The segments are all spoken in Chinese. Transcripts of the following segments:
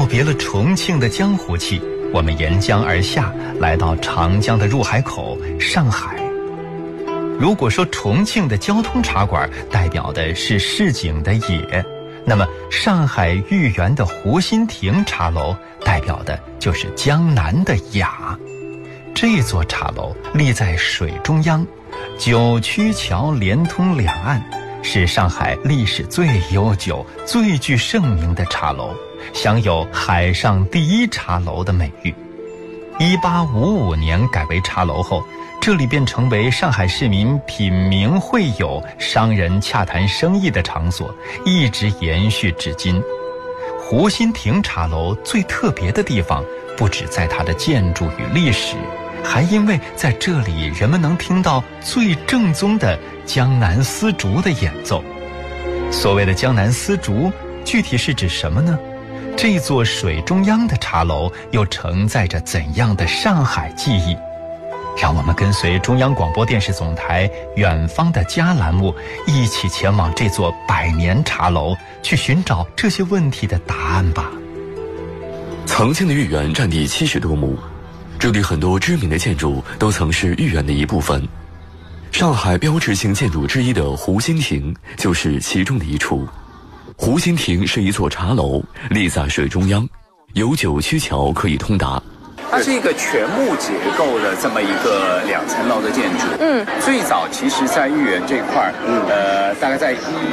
别了重庆的江湖气，我们沿江而下，来到长江的入海口上海。如果说重庆的交通茶馆代表的是市井的野，那么上海豫园的湖心亭茶楼代表的就是江南的雅。这座茶楼立在水中央，9曲桥连通两岸，是上海历史最悠久、最具盛名的茶楼，享有海上第一茶楼的美誉。1855年改为茶楼后，这里便成为上海市民品茗会友、商人洽谈生意的场所，一直延续至今。湖心亭茶楼最特别的地方，不只在它的建筑与历史，还因为在这里人们能听到最正宗的江南丝竹的演奏。所谓的江南丝竹，具体是指什么呢？这座水中央的茶楼又承载着怎样的上海记忆？让我们跟随中央广播电视总台远方的家栏目，一起前往这座100年茶楼，去寻找这些问题的答案吧。 曾经的豫园占地70多亩，这里很多知名的建筑都曾是豫园的一部分。上海标志性建筑之一的湖心亭就是其中的一处。湖心亭是一座茶楼，立在水中央，有9曲桥可以通达。 它是一个全木结构的这么一个2层楼的建筑。最早其实在豫园这块大概在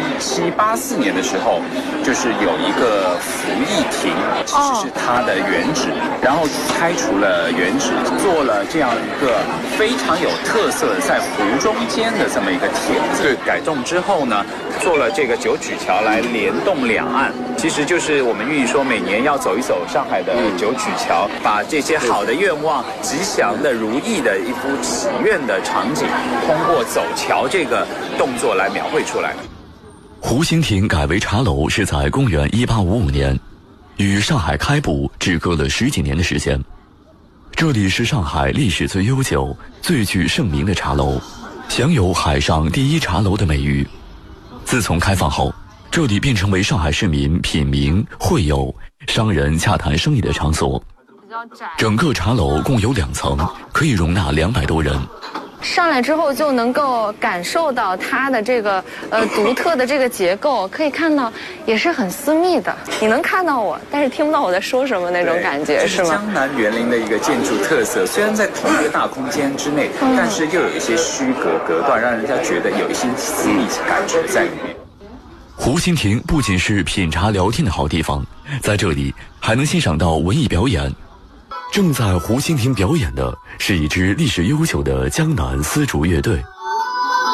1784年的时候，就是有一个福义亭，其实是它的原址，然后拆除了原址，做了这样一个非常有特色的在湖中间的这么一个亭子。改动之后呢，做了这个9曲桥来联动两岸，其实就是我们寓意说每年要走一走上海的9曲桥，把这些好的愿望、吉祥的、如意的一幅祈愿的场景，通过走桥这个动作来描绘出来。 湖心亭改为茶楼是在公元1855年，与上海开埠只隔了10几年的时间。这里是上海历史最悠久、最具盛名的茶楼，享有海上第一茶楼的美誉。自从开放后，这里便成为上海市民品茗会友、商人洽谈生意的场所。整个茶楼共有2层，可以容纳200多人。 上来之后就能够感受到它的这个独特的这个结构，可以看到也是很私密的。你能看到我，但是听不到我在说什么那种感觉，是吗？ 江南园林的一个建筑特色，虽然在同一个大空间之内，但是又有一些虚隔隔断，让人家觉得有一些私密感觉在里面。 湖心亭不仅是品茶聊天的好地方，在这里还能欣赏到文艺表演。正在湖心亭表演的是一支历史悠久的江南丝竹乐队。